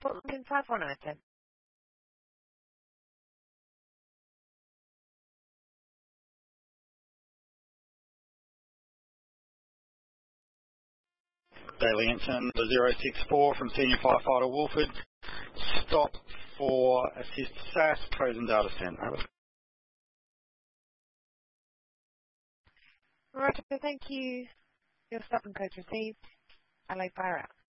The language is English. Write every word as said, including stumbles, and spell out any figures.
Portland five one item. Daily Ensign, the zero six four from Senior Firefighter Wolford. Stop for assist S A S, Trojan Data Center. Roger, thank you. Your stop and code received. Allied fire out.